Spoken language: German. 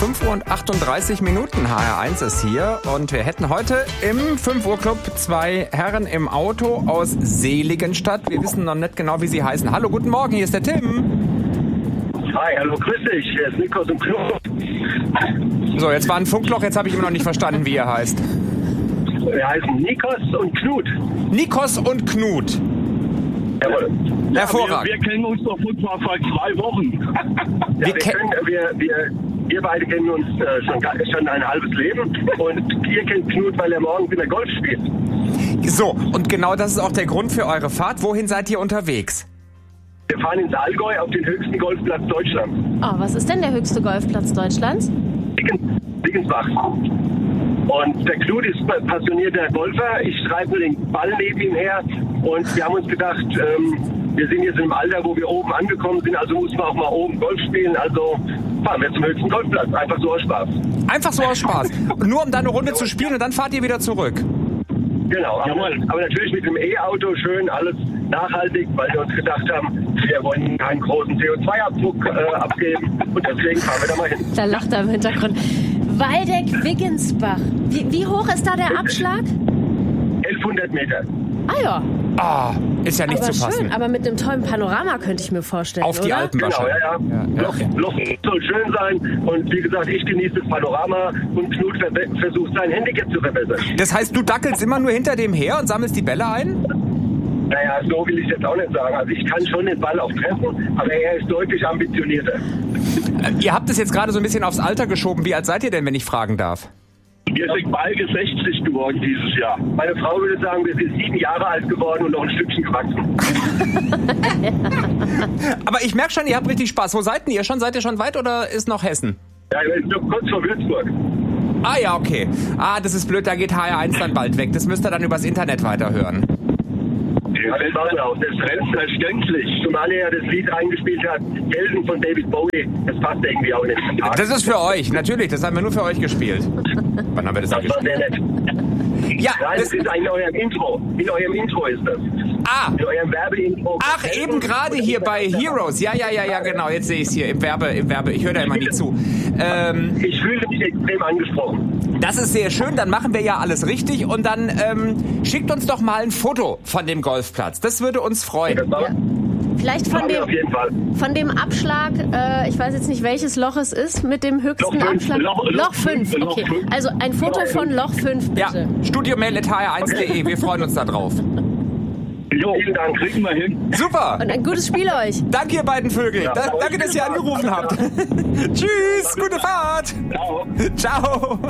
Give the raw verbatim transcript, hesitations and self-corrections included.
fünf Uhr und achtunddreißig Minuten, H R eins ist hier und wir hätten heute im fünf Uhr Club zwei Herren im Auto aus Seligenstadt. Wir wissen noch nicht genau, wie sie heißen. Hallo, guten Morgen, hier ist der Tim. Hi, hallo, grüß dich, hier ist Nikos und Knut. So, jetzt war ein Funkloch, jetzt habe ich immer noch nicht verstanden, wie ihr heißt. Wir heißen Nikos und Knut. Nikos und Knut. Jawohl. Hervorragend. Wir, wir kennen uns doch vor zwei Wochen. Ja, Wir wir, ke- können, wir, wir, wir beide kennen uns äh, schon, ga- schon ein halbes Leben und ihr kennt Knut, weil er morgens wieder Golf spielt. So, und genau das ist auch der Grund für eure Fahrt. Wohin seid ihr unterwegs? Wir fahren ins Allgäu auf den höchsten Golfplatz Deutschlands. Oh, was ist denn der höchste Golfplatz Deutschlands? Dicken- Dickensbach. Und der Knut ist passionierter Golfer. Ich schreibe nur den Ball neben ihm her. Und wir haben uns gedacht, ähm, wir sind jetzt im Alter, wo wir oben angekommen sind. Also muss man auch mal oben Golf spielen. Also fahren wir zum höchsten Golfplatz. Einfach so aus Spaß. Einfach so aus Spaß. Nur um da eine Runde zu spielen und dann fahrt ihr wieder zurück. Genau. Aber, aber natürlich mit dem E-Auto schön alles nachhaltig, weil wir uns gedacht haben, wir wollen keinen großen C O zwei Abdruck äh, abgeben. Und deswegen fahren wir da mal hin. Da lacht er im Hintergrund. Waldeck-Wiggensbach. Wie, wie hoch ist da der Abschlag? elfhundert Meter. Ah ja, Ah, ist ja nicht aber zu fassen. schön. Aber mit einem tollen Panorama könnte ich mir vorstellen, Auf die oder? Alpen Genau, wahrscheinlich. ja, ja. ja, Luft, okay. Luft soll schön sein. Und wie gesagt, ich genieße das Panorama und Knut ver- versucht sein Handicap zu verbessern. Das heißt, du dackelst immer nur hinter dem her und sammelst die Bälle ein? Naja, so will ich jetzt auch nicht sagen. Also ich kann schon den Ball auch treffen, aber er ist deutlich ambitionierter. Äh, Ihr habt es jetzt gerade so ein bisschen aufs Alter geschoben. Wie alt seid ihr denn, wenn ich fragen darf? Wir sind beide sechzig geworden dieses Jahr. Meine Frau würde sagen, wir sind sieben Jahre alt geworden und noch ein Stückchen gewachsen. Aber ich merke schon, ihr habt richtig Spaß. Wo seid denn ihr schon? Seid ihr schon weit oder ist noch Hessen? Ja, wir sind nur kurz vor Würzburg. Ah ja, okay. Ah, das ist blöd, da geht H R eins dann bald weg. Das müsst ihr dann übers Internet weiterhören. Ja, das war auch. Das ist selbstverständlich. Zumal er das Lied eingespielt hat, Helden von David Bowie. Das passt irgendwie auch nicht. Das ist für euch, natürlich. Das haben wir nur für euch gespielt. Wann haben wir das, Das denn war sehr gespielt? nett. Ja, Nein, das, das ist in eurem Intro. In eurem Intro ist das. ah, In eurem Werbeintro. ach, eben gerade hier bei Heroes. Ja, ja, ja, ja, genau. Jetzt sehe ich es hier im Werbe, im Werbe. Ich höre da immer nie zu. Ähm, Ich fühle mich extrem angesprochen. das ist sehr schön. Dann machen wir ja alles richtig und dann ähm, schickt uns doch mal ein Foto von dem Golfplatz. Das würde uns freuen. Das war, Vielleicht von machen wir auf dem, jeden Fall. von dem Abschlag, äh, ich weiß jetzt nicht, welches Loch es ist, mit dem höchsten Loch fünf, Abschlag. Loch- Loch fünf, fünf, okay. Loch fünf. Also ein Foto Loch von fünf. Loch fünf, Ja, bitte. studiomail at h r eins punkt d e. Wir freuen uns da drauf. Jo, Vielen Dank. kriegen wir hin. Super. Und ein gutes Spiel euch. Danke, ihr beiden Vögel. Ja, Da, danke, dass ihr angerufen habt. Tschüss, gute Fahrt. Ciao. Ciao.